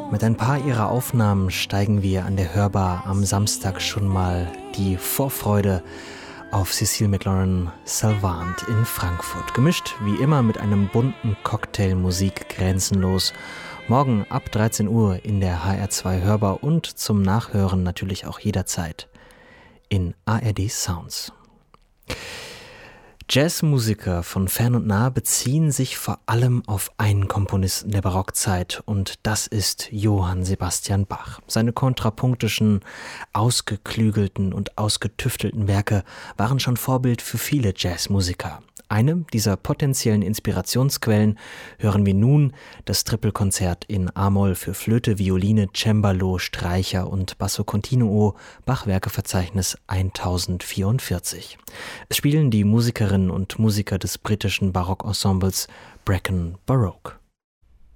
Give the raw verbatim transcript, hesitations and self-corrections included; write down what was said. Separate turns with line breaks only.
Mit ein paar ihrer Aufnahmen steigen wir an der Hörbar am Samstag schon mal die Vorfreude auf Cécile McLorin Salvant in Frankfurt. Gemischt wie immer mit einem bunten Cocktail Musik grenzenlos. Morgen ab dreizehn Uhr in der H R zwei Hörbar und zum Nachhören natürlich auch jederzeit in A R D Sounds. Jazzmusiker von fern und nah beziehen sich vor allem auf einen Komponisten der Barockzeit und das ist Johann Sebastian Bach. Seine kontrapunktischen, ausgeklügelten und ausgetüftelten Werke waren schon Vorbild für viele Jazzmusiker. Eine dieser potenziellen Inspirationsquellen hören wir nun, das Trippelkonzert in A-Moll für Flöte, Violine, Cembalo, Streicher und Basso Continuo, Bachwerkeverzeichnis tausendvierundvierzig. Es spielen die Musikerinnen und Musiker des britischen Barockensembles Brecon Baroque.